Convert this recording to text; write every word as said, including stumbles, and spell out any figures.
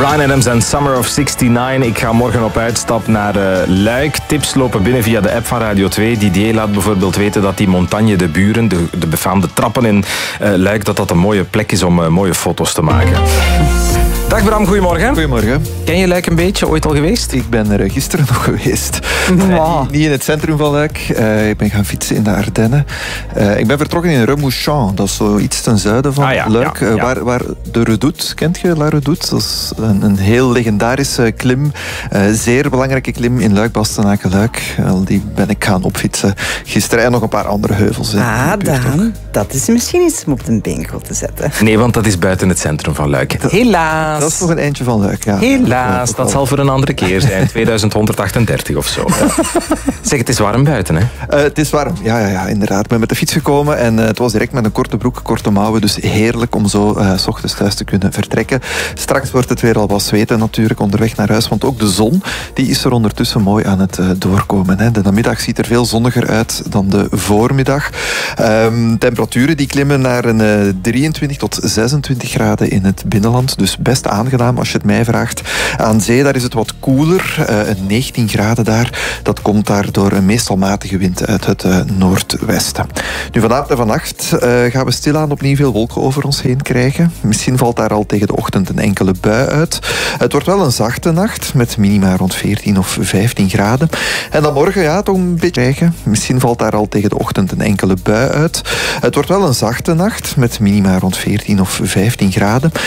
Bryan Adams en Summer of zesennegentig. Ik ga morgen op uitstap naar uh, Luik. Tips lopen binnen via de app van Radio twee. Didier laat bijvoorbeeld weten dat die Montagne de Buren, de, de befaamde trappen in uh, Luik, dat dat een mooie plek is om uh, mooie foto's te maken. Dag Bram, goedemorgen. Goedemorgen. Ken je Luik een beetje? Ooit al geweest? Ik ben er gisteren nog geweest. Wow. Uh, niet, niet in het centrum van Luik. Uh, ik ben gaan fietsen in de Ardennen. Uh, ik ben vertrokken in Remouchamp. Dat is zo iets ten zuiden van ah, ja, Luik. Ja, ja. Uh, waar, waar de Redoute, kent je La Redoute? Dat is een, een heel legendarische klim. Uh, zeer belangrijke klim in Luik-Bastenaken-Luik. Uh, die ben ik gaan opfietsen gisteren. En nog een paar andere heuvels. Ah, Daan. Dat is misschien iets om op de bingo te zetten. Nee, want dat is buiten het centrum van Luik. Dat, Helaas. Dat is nog een eindje van Luik, ja. Helaas, ja, dat zal voor een andere keer zijn. tweeduizend honderdachtendertig of zo. Ja. Zeg, het is warm buiten, hè? Uh, het is warm, ja, ja, ja, inderdaad. Ik ben met de fiets gekomen en uh, het was direct met een korte broek, korte mouwen. Dus heerlijk om zo uh, 's ochtends thuis te kunnen vertrekken. Straks wordt het weer al wat zweten natuurlijk onderweg naar huis. Want ook de zon die is er ondertussen mooi aan het uh, doorkomen. Hè. De namiddag ziet er veel zonniger uit dan de voormiddag. Um, temperaturen die klimmen naar een uh, drieëntwintig tot zesentwintig graden in het binnenland. Dus best aangenaam als je het mij vraagt. Aan zee daar is het wat koeler, uh, negentien graden daar. Dat komt daar door een meestal matige wind uit het uh, noordwesten. Nu vanavond en vannacht uh, gaan we stilaan opnieuw veel wolken over ons heen krijgen. Misschien valt daar al tegen de ochtend een enkele bui uit. Het wordt wel een zachte nacht met minima rond veertien of vijftien graden. En dan morgen ja, toch een beetje regen. Misschien valt daar al tegen de ochtend een enkele bui uit. Het wordt wel een zachte nacht met minima rond veertien of vijftien graden.